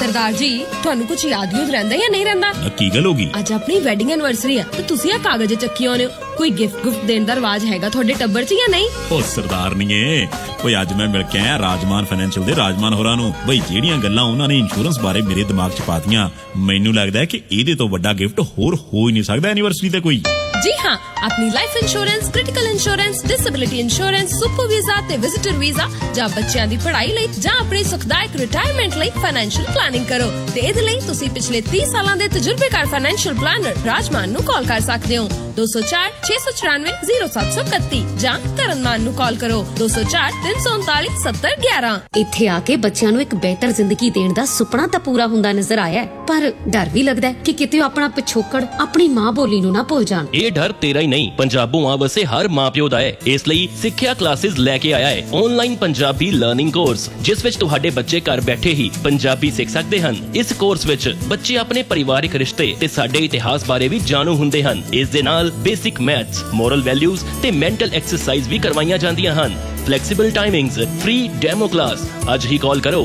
सरदार जी ਤੁਹਾਨੂੰ ਕੁਝ ਯਾਦ ਯੂਦ ਰਹਿੰਦਾ ਜਾਂ ਨਹੀਂ ਰਹਿੰਦਾ? ਕੀ ਗੱਲ ਹੋ ਗਈ? ਅੱਜ ਆਪਣੀ ਵੈਡਿੰਗ ਐਨਵਰਸਰੀ ਆ ਤੇ ਤੁਸੀਂ ਆ ਕਾਗਜ਼ ਚੱਕੀ ਆਉਨੇ ਹੋ। ਕੋਈ ਗਿਫਟ ਦੇਣ ਦਾ ਰਿਵਾਜ ਹੈਗਾ ਤੁਹਾਡੇ ਟੱਬਰ 'ਚ ਜਾਂ ਨਹੀਂ? ਉਹ ਸਰਦਾਰ ਨਹੀਂ ਓਏ, ਅੱਜ ਮੈਂ ਮਿਲ ਕੇ ਆਇਆ ਰਾਜਮਾਨ ਫਾਈਨੈਂਸ਼ੀਅਲ ਦੇ ਰਾਜਮਾਨ ਹੋਰਾਂ ਨੂੰ। ਬਈ ਜਿਹੜੀਆਂ ਗੱਲਾਂ ਉਹਨਾਂ ਨੇ ਇੰਸ਼ੋਰੈਂਸ ਬਾਰੇ ਮੇਰੇ ਦਿਮਾਗ 'ਚ ਪਾਤੀਆਂ, ਮੈਨੂੰ ਲੱਗਦਾ ਕਿ ਇਹਦੇ ਤੋਂ ਵੱਡਾ ਗਿਫਟ ਹੋਰ ਹੋ ਹੀ ਨਹੀਂ ਸਕਦਾ ਐਨੀਵਰਸਰੀ ਤੇ ਕੋਈ। जी हाँ, अपनी life insurance, critical insurance, disability insurance, super visa ते विजिटर वीजा ਜਾਂ ਬੱਚਿਆਂ ਦੀ ਪੜ੍ਹਾਈ ਲਈ ਜਾਂ ਆਪਣੀ ਸੁਖਦਾਇਕ ਰਿਟਾਇਰਮੈਂਟ ਲਈ ਫਾਈਨੈਂਸ਼ੀਅਲ ਪਲਾਨਿੰਗ ਕਰੋ। ਤੇ ਇਹਦੇ ਲਈ ਤੁਸੀਂ ਪਿਛਲੇ 30 ਸਾਲਾਂ ਦੇ ਤਜਰਬੇਕਾਰ ਫਾਈਨੈਂਸ਼ੀਅਲ ਪਲਾਨਰ ਰਾਜਮਾਨ ਨੂੰ ਕਾਲ ਕਰ ਸਕਦੇ ਹੋ 204 694 0731 ਜਾਂ ਤਰਨਮਾਨ ਨੂੰ ਕਾਲ ਕਰੋ 204 339 7011। ਇੱਥੇ ਆ ਕੇ ਬੱਚਿਆਂ ਨੂੰ ਇੱਕ ਬਿਹਤਰ ਜ਼ਿੰਦਗੀ ਦੇਣ ਦਾ ਸੁਪਨਾ ਤਾਂ ਪੂਰਾ ਹੁੰਦਾ ਨਜ਼ਰ ਆਇਆ, ਪਰ ਡਰ ਵੀ ਲੱਗਦਾ ਕਿ ਕਿਤੇ ਉਹ ਆਪਣਾ ਪਿਛੋਕੜ ਆਪਣੀ ਮਾਂ ਬੋਲੀ ਨੂੰ ਨਾ ਭੁੱਲ ਜਾਣ। ਇਹ ਡਰ ਤੇਰਾ ਹੀ ਨਹੀਂ, ਪੰਜਾਬੋਂ ਆ ਵਸੇ ਹਰ ਮਾਂ ਪਿਓ ਦਾ ਹੈ। ਇਸ ਲਈ ਸਿੱਖਿਆ ਕਲਾਸਿਸ ਲੈ ਕੇ ਆਇਆ ਹੈ ਆਨਲਾਈਨ ਪੰਜਾਬੀ ਲਰਨਿੰਗ ਕੋਰਸ, ਜਿਸ ਵਿੱਚ ਤੁਹਾਡੇ ਬੱਚੇ ਘਰ ਬੈਠੇ ਹੀ ਪੰਜਾਬੀ ਸਿੱਖ ਸਕਦੇ ਹਨ। ਇਸ ਕੋਰਸ ਵਿੱਚ ਬੱਚੇ ਆਪਣੇ ਪਰਿਵਾਰਿਕ ਰਿਸ਼ਤੇ ਤੇ ਸਾਡੇ ਇਤਿਹਾਸ ਬਾਰੇ ਵੀ ਜਾਣੂ ਹੁੰਦੇ ਹਨ। ਇਸ ਦੇ ਨਾਲ ਬੇਸਿਕ ਮੈਥਸ, ਮੋਰਲ ਵੈਲਿਊਜ਼ ਤੇ ਮੈਂਟਲ ਐਕਸਰਸਾਈਜ਼ ਵੀ ਕਰਵਾਈਆਂ ਜਾਂਦੀਆਂ ਹਨ। Flexible timings, free demo class. ਅੱਜ ਹੀ ਕਾਲ ਕਰੋ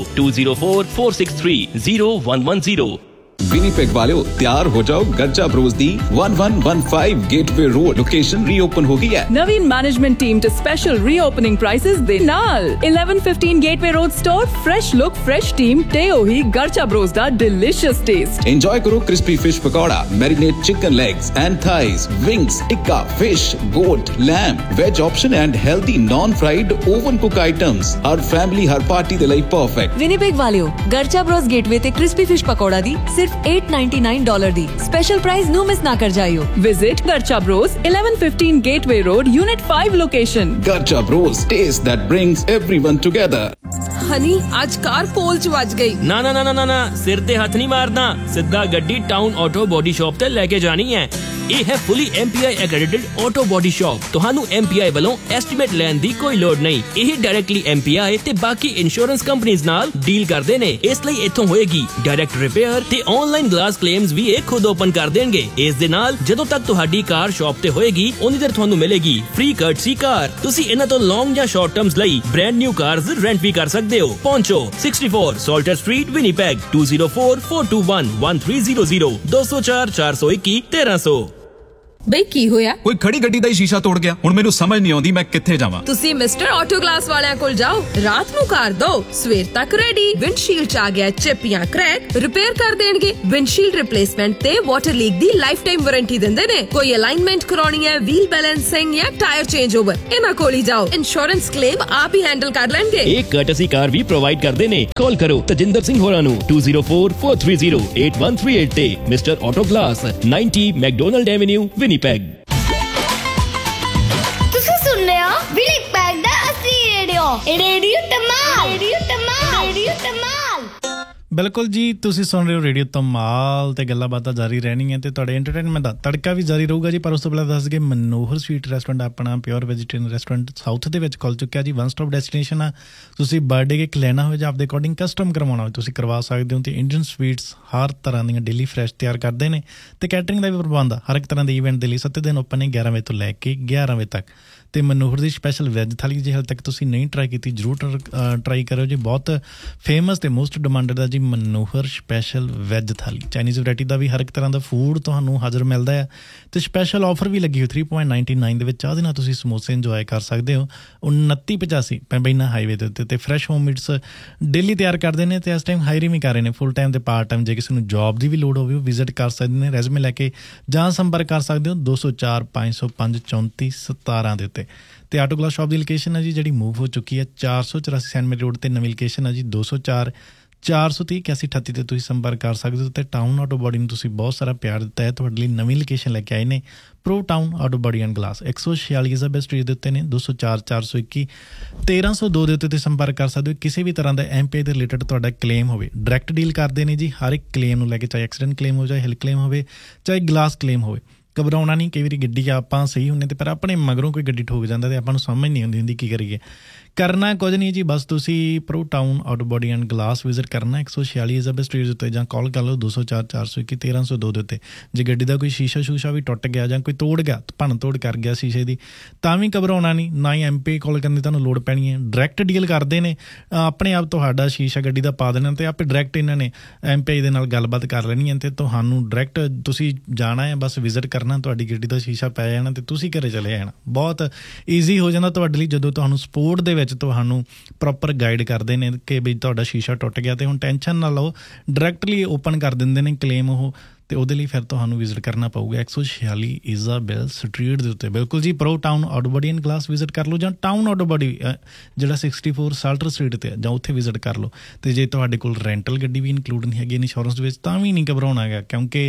2044630110। विनीपेग वालों तैयार हो जाओ, गज्जा ब्रोस दी 1115 गेटवे रोड लोकेशन रीओपन हो गई है। नवीन management team to special reopening prices दे नाल 1115 gateway road store. Fresh look, fresh team ते ओही गज्जा ब्रोस दा डिलीशियस टेस्ट। एंजॉय करो crispy fish pakora, marinate chicken legs and thighs, wings, tikka, fish, goat, lamb, veg option and healthy non fried oven cook items. Her family her party दे लई perfect. Winnipeg वालियो गज्जा Bros gateway ते crispy fish pakora दी सिर्फ $8.99 दी special price नु miss ना कर जाइयो। Visit गज्जा Bros 1115 gateway road unit 5 location. गज्जा Bros, taste that brings everyone together। ਹਨੀ ਅੱਜ ਕਾਰ ਪੋਲ 'ਚ ਵੱਜ ਗਈ। ਨਾ ਨਾ ਨਾ ਨਾ ਨਾ, ਸਿਰ ਤੇ ਹੱਥ ਨਹੀਂ ਮਾਰਨਾ, ਸਿੱਧਾ ਗੱਡੀ ਟਾਊਨ ਆਟੋ ਬੋਡੀ ਸ਼ਾਪ ਤੇ ਲੈ ਕੇ ਜਾਣੀ ਹੈ। ਇਹ ਹੈ ਫੁੱਲੀ MPI ਐਕ੍ਰੈਡਿਟਡ ਆਟੋ ਬੋਡੀ ਸ਼ਾਪ। ਤੁਹਾਨੂੰ MPI ਵੱਲੋਂ ਐਸਟੀਮੇਟ ਲੈਣ ਦੀ ਕੋਈ ਲੋੜ ਨਹੀਂ। ਇਹ ਡਾਇਰੈਕਟਲੀ MPI ਤੇ ਬਾਕੀ ਇੰਸ਼ੋਰੈਂਸ ਕੰਪਨੀਆਂ ਨਾਲ ਡੀਲ ਕਰਦੇ ਨੇ। ਇਸ ਲਈ ਇੱਥੋਂ ਹੋਏਗੀ ਡਾਇਰੈਕਟ ਰਿਪੇਅਰ ਤੇ ਆਨਲਾਈਨ ਗਲਾਸ ਕਲੇਮਸ ਵੀ ਇਹ ਖੁਦ ਓਪਨ ਕਰ ਦੇਣਗੇ। ਇਸ ਦੇ ਨਾਲ ਜਦੋਂ ਤੱਕ ਤੁਹਾਡੀ ਕਾਰ ਸ਼ਾਪ ਤੇ ਹੋਏਗੀ ਉਨੀ ਦੇਰ ਤੁਹਾਨੂੰ ਮਿਲੇਗੀ ਫ੍ਰੀ ਕਰਟਸੀ ਕਾਰ। ਤੁਸੀਂ ਇਹਨਾਂ ਤੋਂ ਲੌਂਗ ਜਾਂ ਸ਼ਾਰਟ ਟਰਮਸ ਲਈ ਬ੍ਰਾਂਡ ਨਿਊ ਕਾਰਸ ਰੈਂਟ ਵੀ ਕਰ ਸਕਦੇ ਹੋ। ਪਹੁੰਚੋ 64 ਸਾਲਟਰ ਸਟਰੀਟ ਵਿਨੀਪੈਗ 2044211300 204 421 1300। ਬਈ ਕੀ ਹੋਇਆ? ਕੋਈ ਖੜੀ ਗੱਡੀ ਦਾ ਹੀ ਸ਼ੀਸ਼ਾ ਤੋੜ ਗਿਆ। ਹੁਣ ਮੈਨੂੰ ਸਮਝ ਨਹੀਂ ਆਉਂਦੀ ਮੈਂ ਕਿੱਥੇ ਜਾਵਾਂ। ਤੁਸੀਂ ਮਿਸਟਰ ਆਟੋ ਗਲਾਸ ਵਾਲਿਆਂ ਕੋਲ ਜਾਓ, ਰਾਤ ਨੂੰ ਕਾਰ ਦੋ, ਸਵੇਰ ਤੱਕ ਰੈਡੀ। ਵਿੰਡਸ਼ੀਲਡ 'ਚ ਆ ਗਿਆ ਚਿਪ ਜਾਂ ਕ੍ਰੈਕ, ਰਿਪੇਅਰ ਕਰ ਦੇਣਗੇ। ਵਿੰਡਸ਼ੀਲਡ ਰਿਪਲੇਸਮੈਂਟ ਤੇ ਵਾਟਰ ਲੀਕ ਦੀ ਲਾਈਫ ਟਾਈਮ ਵਾਰੰਟੀ ਦਿੰਦੇ ਨੇ। ਕੋਈ ਅਲਾਈਨਮੈਂਟ ਕਰਾਉਣੀ ਹੈ, ਵੀਲ ਬੈਲੈਂਸਿੰਗ ਜਾਂ ਟਾਇਰ ਚੇਂਜ ਓਵਰ, ਇਹਨਾਂ ਕੋਲ ਹੀ ਜਾਓ। ਇੰਸ਼ੋਰੈਂਸ ਕਲੇਮ ਆਪ ਹੀ ਹੈਂਡਲ ਕਰ ਲੈਣਗੇ। ਇਹ ਕਰਟਸੀ ਕਾਰ ਵੀ ਪ੍ਰੋਵਾਈਡ ਕਰਦੇ ਨੇ। ਕਾਲ ਕਰੋ ਤਜਿੰਦਰ ਸਿੰਘ ਹੋਰਾਂ ਨੂੰ 2044308138 ਤੇ mister auto glass 90 McDonald avenue Winnipeg. Winnipeg दा असली रेडियो धमाल। ਬਿਲਕੁਲ ਜੀ, ਤੁਸੀਂ ਸੁਣ ਰਹੇ ਹੋ ਰੇਡੀਓ ਧਮਾਲ ਤੇ ਗੱਲਾਂ ਬਾਤਾਂ ਜਾਰੀ ਰਹਿਣੀਆਂ ਤੇ ਤੁਹਾਡੇ ਐਂਟਰਟੇਨਮੈਂਟ ਦਾ ਤੜਕਾ ਵੀ ਜਾਰੀ ਰਹੂਗਾ ਜੀ। ਪਰ ਉਸ ਤੋਂ ਪਹਿਲਾਂ ਦੱਸ ਦਈਏ ਮਨੋਹਰ ਸਵੀਟ ਰੈਸਟੋਰੈਂਟ ਆਪਣਾ ਪਿਓਰ ਵੈਜੀਟੇਰੀਅਨ ਰੈਸਟੋਰੈਂਟ ਸਾਊਥ ਦੇ ਵਿੱਚ ਖੁੱਲ ਚੁੱਕਿਆ ਜੀ। ਵਨ ਸਟਾਪ ਡੈਸਟੀਨੇਸ਼ਨ ਆ। ਤੁਸੀਂ ਬਰਥਡੇ ਕੇਕ ਲੈਣਾ ਹੋਵੇ ਜਾਂ ਆਪਦੇ ਅਕੋਰਡਿੰਗ ਕਸਟਮ ਕਰਵਾਉਣਾ ਹੋਵੇ ਤੁਸੀਂ ਕਰਵਾ ਸਕਦੇ ਹੋ। ਤੇ ਇੰਡੀਅਨ ਸਵੀਟਸ ਹਰ ਤਰ੍ਹਾਂ ਦੀਆਂ ਡੇਲੀ ਫਰੈਸ਼ ਤਿਆਰ ਕਰਦੇ ਨੇ ਤੇ ਕੈਟਰਿੰਗ ਦਾ ਵੀ ਪ੍ਰਬੰਧ ਆ। ਹਰ ਇੱਕ ਤਰ੍ਹਾਂ ਦੇ ਇਵੈਂਟ ਦੇ ਲਈ 7 ਦਿਨ ਓਪਨ ਨੇ 11 ਵਜੇ ਤੋਂ ਲੈ ਕੇ 11 ਵਜੇ ਤੱਕ। ਤੇ ਮਨੋਹਰ ਦੀ ਸਪੈਸ਼ਲ ਵੈਜ ਥਾਲੀ ਜੇ ਹਾਲੇ ਤੱਕ ਤੁਸੀਂ ਨਹੀਂ ਟਰਾਈ ਕੀਤੀ ਜ਼ਰੂਰ ਟਰਾਈ ਕਰਿਓ ਜੀ। ਬਹੁਤ ਫੇਮਸ ਤੇ ਮੋਸਟ ਡਿਮਾਂਡਡ ਆ ਜੀ ਮਨੋਹਰ ਸਪੈਸ਼ਲ ਵੈਜ ਥਾਲੀ। ਚਾਈਨੀਜ਼ ਵੈਰਾਈਟੀ ਦਾ ਵੀ ਹਰ ਇੱਕ ਤਰ੍ਹਾਂ ਦਾ ਫੂਡ ਤੁਹਾਨੂੰ ਹਾਜ਼ਰ ਮਿਲਦਾ ਹੈ ਤੇ ਸਪੈਸ਼ਲ ਆਫਰ ਵੀ ਲੱਗੀ ਹੋਈ 3.99 ਦੇ ਵਿੱਚ। ਚਾਹ ਦੇ ਨਾਲ ਤੁਸੀਂ ਸਮੋਸੇ ਇੰਜੋਏ ਕਰ ਸਕਦੇ ਹੋ। 2985 ਪੈਂਬੈਨਾ ਹਾਈਵੇ ਦੇ ਉੱਤੇ। ਤੇ ਫਰੈਸ਼ ਹੋਮ ਮੇਡਸ ਡੇਲੀ ਤਿਆਰ ਕਰਦੇ ਨੇ ਤੇ ਇਸ ਟਾਈਮ ਹਾਇਰਿੰਗ ਵੀ ਕਰ ਰਹੇ ਨੇ ਫੁੱਲ ਟਾਈਮ ਤੇ ਪਾਰਟ ਟਾਈਮ। ਜੇ ਕਿਸੇ ਨੂੰ ਜੋਬ ਦੀ ਵੀ ਲੋੜ ਹੋਵੇ ਉਹ ਵਿਜ਼ਿਟ ਕਰ ਸਕਦੇ ਨੇ ਰੈਜ਼ੂਮੇ ਲੈ ਕੇ ਜਾਂ ਸੰਪਰਕ ਕਰ ਸਕਦੇ ਹੋ 204 505 34 17 ਦੇ ਉੱਤੇ। ਤੇ ਆਟੋ ਗਲਾਸ ਸ਼ਾਪ ਦੀ ਲੋਕੇਸ਼ਨ ਹੈ ਜੀ ਜਿਹੜੀ ਮੂਵ ਹੋ ਚੁੱਕੀ ਹੈ 484 ਸੈਂਟਮੇਰੀ ਰੋਡ ਤੇ। ਨਵੀਂ ਲੋਕੇਸ਼ਨ ਹੈ ਜੀ 204 430 8138 ਤੇ ਤੁਸੀਂ ਸੰਪਰਕ ਕਰ ਸਕਦੇ ਹੋ। ਤੇ ਟਾਊਨ ਆਟੋ ਬੋਡੀ ਨੂੰ ਤੁਸੀਂ ਬਹੁਤ ਸਾਰਾ ਪਿਆਰ ਦਿੱਤਾ ਹੈ। ਤੁਹਾਡੇ ਲਈ ਨਵੀਂ ਲੋਕੇਸ਼ਨ ਲੈ ਕੇ ਆਏ ਨੇ pro town auto body and glass 146 ਇਜ਼ਾਬੈਥ street ਦੇ ਉੱਤੇ ਨੇ 204 421 1302 ਦੇ ਉੱਤੇ ਤੁਸੀਂ ਸੰਪਰਕ ਕਰ ਸਕਦੇ ਹੋ। ਕਿਸੇ ਵੀ ਤਰ੍ਹਾਂ ਦਾ MPI ਦੇ ਰਿਲੇਟਡ ਤੁਹਾਡਾ ਕਲੇਮ ਹੋਵੇ ਡਾਇਰੈਕਟ ਡੀਲ ਕਰਦੇ ਨੇ ਜੀ। ਹਰ ਇੱਕ ਕਲੇਮ ਨੂੰ ਲੈ ਕੇ, ਚਾਹੇ ਐਕਸੀਡੈਂਟ ਕਲੇਮ ਹੋ, ਚਾਹੇ ਹਿਲ ਕਲੇਮ ਹੋਵੇ, ਚਾਹੇ ਗਲਾਸ ਕਲੇਮ ਹੋਵੇ। ਘਬਰਾਉਣਾ ਨਹੀਂ। ਕਈ ਵਾਰੀ ਗੱਡੀ ਆਪਾਂ ਸਹੀ ਹੁੰਦੇ ਤੇ ਪਰ ਆਪਣੇ ਮਗਰੋਂ ਕੋਈ ਗੱਡੀ ਠੋਕ ਜਾਂਦਾ ਤੇ ਆਪਾਂ ਨੂੰ ਸਮਝ ਨਹੀਂ ਹੁੰਦੀ ਕੀ ਕਰੀਏ। ਕਰਨਾ ਕੁਝ ਨਹੀਂ ਜੀ, ਬਸ ਤੁਸੀਂ pro town auto body and glass visit ਕਰਨਾ 146 ਐਲਿਜ਼ਾਬੈਥ ਸਟਰੀਟ ਦੇ ਉੱਤੇ, ਜਾਂ ਕਾਲ ਕਰ ਲਓ 204 421 1302 ਦੇ ਉੱਤੇ। ਜੇ ਗੱਡੀ ਦਾ ਕੋਈ ਸ਼ੀਸ਼ਾ ਸ਼ੂਸ਼ਾ ਵੀ ਟੁੱਟ ਗਿਆ ਜਾਂ ਕੋਈ ਤੋੜ ਗਿਆ, ਭੰਨ ਤੋੜ ਕਰ ਗਿਆ ਸ਼ੀਸ਼ੇ ਦੀ, ਤਾਂ ਵੀ ਘਬਰਾਉਣਾ ਨਹੀਂ, ਨਾ ਹੀ MP ਕਾਲ ਕਰਨ ਦੀ ਤੁਹਾਨੂੰ ਲੋੜ ਪੈਣੀ ਹੈ। ਡਾਇਰੈਕਟ ਡੀਲ ਕਰਦੇ ਨੇ, ਆਪਣੇ ਆਪ ਤੁਹਾਡਾ ਸ਼ੀਸ਼ਾ ਗੱਡੀ ਦਾ ਪਾ ਦੇਣਾ, ਅਤੇ ਆਪੇ ਡਾਇਰੈਕਟ ਇਹਨਾਂ ਨੇ MP ਦੇ ਨਾਲ ਗੱਲਬਾਤ ਕਰ ਲੈਣੀ ਹੈ, ਅਤੇ ਤੁਹਾਨੂੰ ਡਾਇਰੈਕਟ ਤੁਸੀਂ ਜਾਣਾ ਹੈ, ਬਸ ਵਿਜ਼ਿਟ ਕਰਨਾ, ਤੁਹਾਡੀ ਗੱਡੀ ਦਾ ਸ਼ੀਸ਼ਾ ਪੈ ਜਾਣਾ ਅਤੇ ਤੁਸੀਂ ਘਰੇ ਚਲੇ ਜਾਣਾ। ਬਹੁਤ ਈਜ਼ੀ ਹੋ ਜਾਂਦਾ ਤੁਹਾਡੇ ਲਈ ਜਦੋਂ ਤੁਹਾਨੂੰ ਸਪੋਰਟ ਦੇ ਵਿੱਚ ਤੁਹਾਨੂੰ ਪ੍ਰੋਪਰ ਗਾਈਡ ਕਰਦੇ ਨੇ ਕਿ ਬਈ ਤੁਹਾਡਾ ਸ਼ੀਸ਼ਾ ਟੁੱਟ ਗਿਆ, ਅਤੇ ਹੁਣ ਟੈਨਸ਼ਨ ਨਾ ਲਓ, ਡਾਇਰੈਕਟਲੀ ਓਪਨ ਕਰ ਦਿੰਦੇ ਨੇ ਕਲੇਮ ਉਹ, ਅਤੇ ਉਹਦੇ ਲਈ ਫਿਰ ਤੁਹਾਨੂੰ ਵਿਜ਼ਿਟ ਕਰਨਾ ਪਊਗਾ 146 ਇਜ਼ਾਬੈਲ ਸਟਰੀਟ ਦੇ ਉੱਤੇ। ਬਿਲਕੁਲ ਜੀ, pro town auto body and glass visit ਕਰ ਲਓ, ਜਾਂ ਟਾਊਨ ਆਟੋ ਬੋਡੀ ਜਿਹੜਾ 64 ਸਾਲਟਰ ਸਟਰੀਟ 'ਤੇ ਜਾਂ ਉੱਥੇ ਵਿਜ਼ਿਟ ਕਰ ਲਓ। ਅਤੇ ਜੇ ਤੁਹਾਡੇ ਕੋਲ ਰੈਂਟਲ ਗੱਡੀ ਵੀ ਇਨਕਲੂਡ ਨਹੀਂ ਹੈਗੀ ਇੰਸ਼ੋਰੈਂਸ ਦੇ ਵਿੱਚ, ਤਾਂ ਵੀ ਨਹੀਂ ਘਬਰਾਉਣਾ ਹੈਗਾ, ਕਿਉਂਕਿ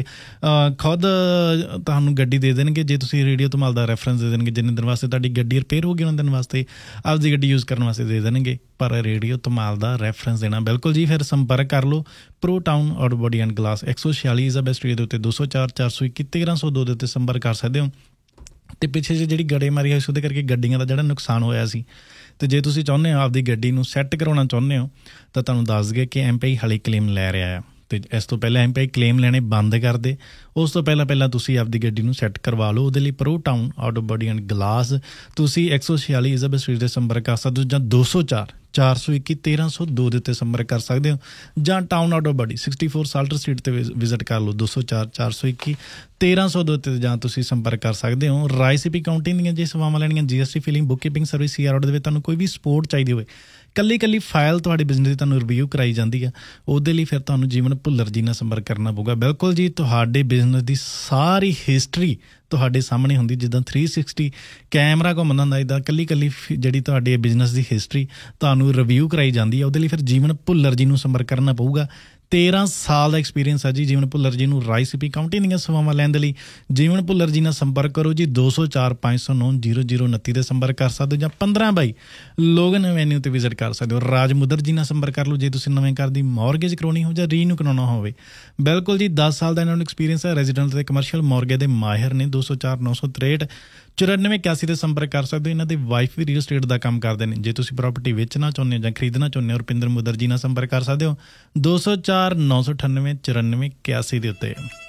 ਖੁਦ ਤੁਹਾਨੂੰ ਗੱਡੀ ਦੇ ਦੇਣਗੇ। ਜੇ ਤੁਸੀਂ ਰੇਡੀਓ ਧਮਾਲ ਦਾ ਰੈਫਰੈਂਸ ਦੇ ਦੇਣਗੇ, ਜਿੰਨੇ ਦਿਨ ਵਾਸਤੇ ਤੁਹਾਡੀ ਗੱਡੀ ਰਿਪੇਅਰ ਹੋ ਗਈ ਉਹਨਾਂ ਦਿਨ ਵਾਸਤੇ ਆਪਦੀ ਗੱਡੀ ਯੂਜ਼ ਕਰਨ ਵਾਸਤੇ ਦੇ ਦੇਣਗੇ, ਪਰ ਰੇਡੀਓ ਧਮਾਲ ਦਾ ਰੈਫਰੈਂਸ ਦੇਣਾ। ਬਿਲਕੁਲ ਜੀ, ਫਿਰ ਸੰਪਰਕ ਕਰ ਲਓ pro town auto body and glass 146 ਇਜ਼ਾਬੈਥ street ਦੇ ਉੱਤੇ, 204 421 1302 ਦੇ ਉੱਤੇ ਸੰਪਰਕ ਕਰ ਸਕਦੇ ਹੋ। ਅਤੇ ਪਿੱਛੇ ਜਿਹੀ ਜਿਹੜੀ ਗੜੇਮਾਰੀ ਹੋਈ ਸੀ ਉਹਦੇ ਕਰਕੇ ਗੱਡੀਆਂ ਦਾ ਜਿਹੜਾ ਨੁਕਸਾਨ ਹੋਇਆ ਸੀ, ਅਤੇ ਜੇ ਤੁਸੀਂ ਚਾਹੁੰਦੇ ਹੋ ਆਪਦੀ ਗੱਡੀ ਨੂੰ ਸੈੱਟ ਕਰਾਉਣਾ ਚਾਹੁੰਦੇ ਹੋ, ਤਾਂ ਤੁਹਾਨੂੰ ਦੱਸ ਦਈਏ ਕਿ MPI ਹਾਲੇ ਕਲੇਮ ਲੈ ਰਿਹਾ ਆ, ਅਤੇ ਇਸ ਤੋਂ ਪਹਿਲਾਂ MPI ਕਲੇਮ ਲੈਣੇ ਬੰਦ ਕਰ ਦੇ। ਉਸ ਤੋਂ ਪਹਿਲਾਂ ਤੁਸੀਂ ਆਪਦੀ ਗੱਡੀ ਨੂੰ ਸੈੱਟ ਕਰਵਾ ਲਓ। ਉਹਦੇ ਲਈ pro town auto body and glass ਤੁਸੀਂ 146 ਇਜ਼ਾਬੈਥ ਸਟਰੀਟ 'ਤੇ ਸੰਪਰਕ ਕਰ ਸਕਦੇ ਹੋ, ਜਾਂ 204 421 1302 ਦੇ ਉੱਤੇ ਸੰਪਰਕ ਕਰ ਸਕਦੇ ਹੋ, ਜਾਂ ਟਾਊਨ ਆਟੋ ਬੋਡੀ 64 ਸਾਲਟਰ ਸਟਰੀਟ 'ਤੇ ਵਿਜ਼ਿਟ ਕਰ ਲਓ 204 421 1302 ਉੱਤੇ, ਜਾਂ ਤੁਸੀਂ ਸੰਪਰਕ ਕਰ ਸਕਦੇ ਹੋ। ਰਾਇਸੀਪੀ ਕਾਊਂਟਿੰਗ ਦੀਆਂ ਜੇ ਸੇਵਾਵਾਂ ਲੈਣੀਆਂ, GST filling, book keeping service, CR order ਦੇ ਵਿੱਚ ਤੁਹਾਨੂੰ ਕੋਈ ਵੀ ਸਪੋਰਟ ਚਾਹੀਦੀ ਹੋਵੇ, ਕੱਲੀ ਫਾਈਲ ਤੁਹਾਡੇ ਬਿਜ਼ਨਸ ਦੀ ਤੁਹਾਨੂੰ ਰਿਵਿਊ ਕਰਾਈ ਜਾਂਦੀ ਆ, ਉਹਦੇ ਲਈ ਫਿਰ ਤੁਹਾਨੂੰ ਜੀਵਨ ਭੁੱਲਰ ਜੀ ਨਾਲ ਸੰਪਰਕ ਕਰਨਾ ਪਊਗਾ। ਬਿਲਕੁਲ ਜੀ, ਤੁਹਾਡੇ ਬਿਜ਼ਨਸ ਦੀ ਸਾਰੀ ਹਿਸਟਰੀ ਤੁਹਾਡੇ ਸਾਹਮਣੇ ਹੁੰਦੀ, ਜਿੱਦਾਂ 360 ਕੈਮਰਾ ਘੁੰਮਦਾ ਹੁੰਦਾ, ਇੱਦਾਂ ਕੱਲੀ ਜਿਹੜੀ ਤੁਹਾਡੇ ਬਿਜ਼ਨਸ ਦੀ ਹਿਸਟਰੀ ਤੁਹਾਨੂੰ ਰਿਵਿਊ ਕਰਾਈ ਜਾਂਦੀ ਹੈ। ਉਹਦੇ ਲਈ ਫਿਰ ਜੀਵਨ ਭੁੱਲਰ ਜੀ ਨੂੰ ਸੰਪਰਕ ਕਰਨਾ ਪਊਗਾ। 13 ਸਾਲ ਦਾ ਐਕਸਪੀਰੀਅੰਸ ਹੈ ਜੀ ਜੀਵਨ ਭੁੱਲਰ ਜੀ ਨੂੰ ਰਾਇਸੀਪੀ ਕਾਊਂਟੀ ਦੀਆਂ ਸੇਵਾਵਾਂ ਲੈਣ ਦੇ ਲਈ ਜੀਵਨ ਭੁੱਲਰ ਜੀ ਨਾਲ ਸੰਪਰਕ ਕਰੋ ਜੀ, 204 509 0029 ਤੇ ਸੰਪਰਕ ਕਰ ਸਕਦੇ ਹੋ, ਜਾਂ 15/22 ਲੋਗਨ ਐਵੇਨਿਊ ਤੇ ਵਿਜ਼ਿਟ ਕਰ ਸਕਦੇ ਹੋ। ਰਾਜ ਮੁਦਰ ਜੀ ਨਾਲ ਸੰਪਰਕ ਕਰ ਲਓ ਜੇ ਤੁਸੀਂ ਨਵੇਂ ਘਰ ਦੀ ਮੌਰਗੇਜ ਕਰਾਉਣੀ ਹੋ ਜਾਂ ਰੀਨਿਊ ਕਰਾਉਣਾ ਹੋਵੇ। ਬਿਲਕੁਲ ਜੀ, 10 ਸਾਲ ਦਾ ਇਹਨਾਂ ਨੂੰ ਐਕਸਪੀਰੀਅੰਸ ਹੈ, ਰੈਜ਼ੀਡੈਂਟ ਤੇ ਕਮਰਸ਼ੀਅਲ ਮੌਰਗੇਜ ਦੇ ਮਾਹਿਰ ਨੇ। 204 963 9481 ਤੇ ਸੰਪਰਕ ਕਰ ਸਕਦੇ ਹੋ। ਇਹਨਾਂ ਦੇ ਵਾਈਫ ਵੀ ਰੀਅਲ ਸਟੇਟ ਦਾ ਕੰਮ ਕਰਦੇ ਨੇ। ਜੇ ਤੁਸੀਂ ਪ੍ਰਾਪਰਟੀ ਵੇਚਣਾ ਚਾਹੁੰਦੇ ਹੋ ਜਾਂ ਖਰੀਦਣਾ ਚਾਹੁੰਦੇ ਹੋ, ਰੁਪਿੰਦਰ ਮੁਦਰ ਜੀ ਨਾਲ ਸੰਪਰਕ ਕਰ ਸਕਦੇ ਹੋ 204 998 9481 ਦੇ ਉੱਤੇ।